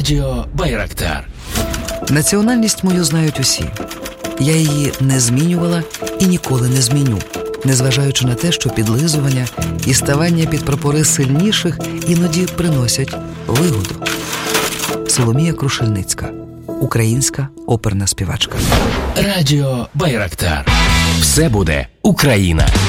Радіо Байрактар. Національність мою знають усі. Я її не змінювала і ніколи не зміню, незважаючи на те, що підлизування і ставання під прапори сильніших іноді приносять вигоду. Соломія Крушельницька, українська оперна співачка. Радіо Байрактар. Все буде Україна.